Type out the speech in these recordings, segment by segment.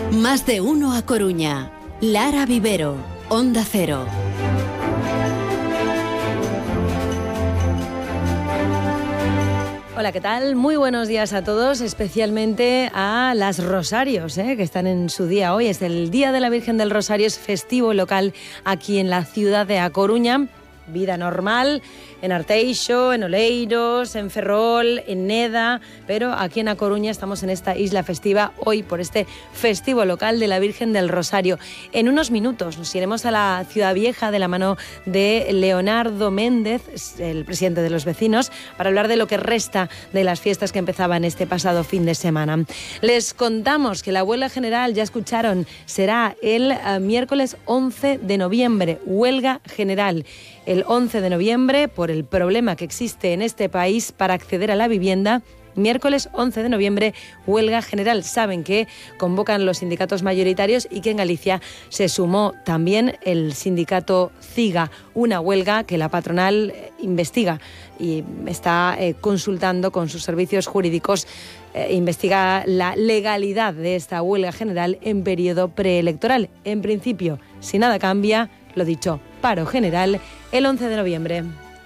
Más de uno a Coruña. Lara Vivero, Onda Cero. Hola, ¿qué tal? Muy buenos días a todos, especialmente a las Rosarios, que están en su día hoy. Es el Día de la Virgen del Rosario, es festivo local aquí en la ciudad de A Coruña. Vida normal en Arteixo, en Oleiros, en Ferrol, en Neda, pero aquí en A Coruña estamos en esta isla festiva hoy por este festivo local de la Virgen del Rosario. En unos minutos nos iremos a la Ciudad Vieja de la mano de Leonardo Méndez, el presidente de los vecinos, para hablar de lo que resta de las fiestas que empezaban este pasado fin de semana. Les contamos que la huelga general, ya escucharon, será el miércoles 11 de noviembre, huelga general. El 11 de noviembre, por el problema que existe en este país para acceder a la vivienda, miércoles 11 de noviembre, huelga general. Saben que convocan los sindicatos mayoritarios y que en Galicia se sumó también el sindicato CIGA, una huelga que la patronal investiga y está consultando con sus servicios jurídicos. Investiga la legalidad de esta huelga general en periodo preelectoral. En principio, si nada cambia, lo dicho, paro general el 11 de noviembre.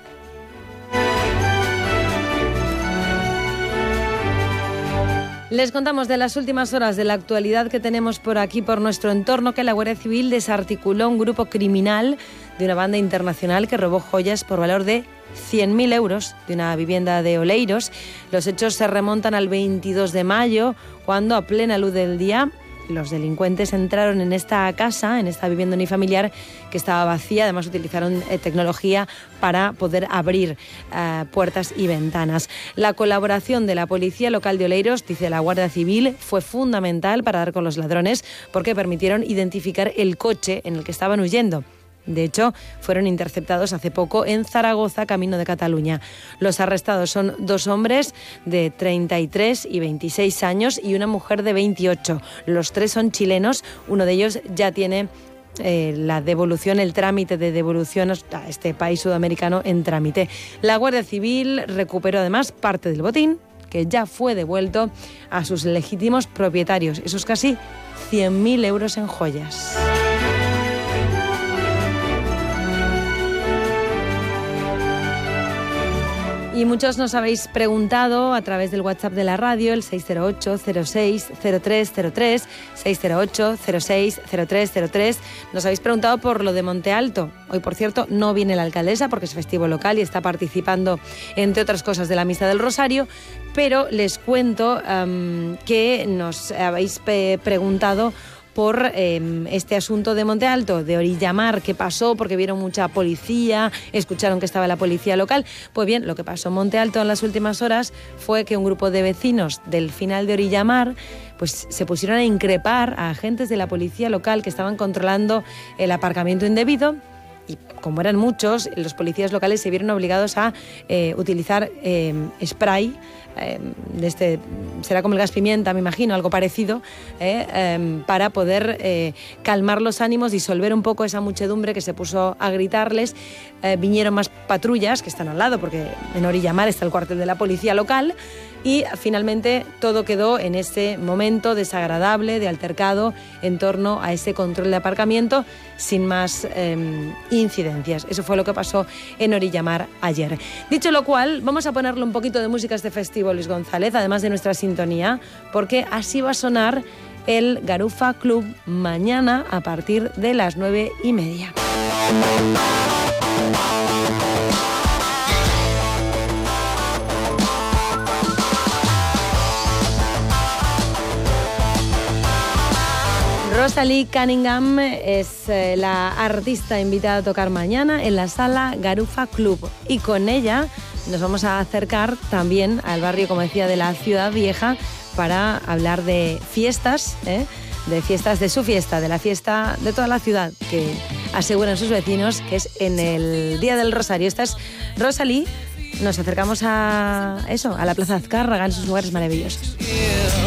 Les contamos de las últimas horas de la actualidad que tenemos por aquí, por nuestro entorno, que la Guardia Civil desarticuló un grupo criminal de una banda internacional que robó joyas por valor de 100.000 euros de una vivienda de Oleiros. Los hechos se remontan al 22 de mayo, cuando a plena luz del día los delincuentes entraron en esta casa, en esta vivienda unifamiliar que estaba vacía. Además utilizaron tecnología para poder abrir puertas y ventanas. La colaboración de la Policía Local de Oleiros, dice la Guardia Civil, fue fundamental para dar con los ladrones porque permitieron identificar el coche en el que estaban huyendo. De hecho, fueron interceptados hace poco en Zaragoza, camino de Cataluña. Los arrestados son dos hombres de 33 y 26 años y una mujer de 28. Los tres son chilenos. Uno de ellos ya tiene la devolución, el trámite de devolución a este país sudamericano en trámite. La Guardia Civil recuperó además parte del botín, que ya fue devuelto a sus legítimos propietarios. Esos casi 100.000 euros en joyas. Y muchos nos habéis preguntado a través del WhatsApp de la radio, el 608-06-0303, 608-06-0303. Nos habéis preguntado por lo de Monte Alto. Hoy, por cierto, no viene la alcaldesa porque es festivo local y está participando, entre otras cosas, de la Misa del Rosario. Pero les cuento que nos habéis preguntado por este asunto de Monte Alto, de Orillamar. ¿Qué pasó? Porque vieron mucha policía, escucharon que estaba la policía local. Pues bien, lo que pasó en Monte Alto en las últimas horas fue que un grupo de vecinos del final de Orillamar pues se pusieron a increpar a agentes de la policía local que estaban controlando el aparcamiento indebido. Y como eran muchos, los policías locales se vieron obligados a utilizar spray, será como el gas pimienta, me imagino, algo parecido, para poder calmar los ánimos, disolver un poco esa muchedumbre que se puso a gritarles. Vinieron más patrullas que están al lado, porque en Orillamar está el cuartel de la policía local, y finalmente todo quedó en ese momento desagradable de altercado en torno a ese control de aparcamiento, sin más incidencias. Eso fue lo que pasó en Orillamar ayer. Dicho lo cual, vamos a ponerle un poquito de música a este festivo, Luis González, además de nuestra sintonía, porque así va a sonar el Garufa Club mañana a partir de las 9:30. Rosalie Cunningham es la artista invitada a tocar mañana en la sala Garufa Club, y con ella nos vamos a acercar también al barrio, como decía, de la Ciudad Vieja para hablar de fiestas, de su fiesta, de la fiesta de toda la ciudad, que aseguran sus vecinos que es en el Día del Rosario. Esta es Rosalie. Nos acercamos a eso, a la Plaza Azcárraga, en sus lugares maravillosos.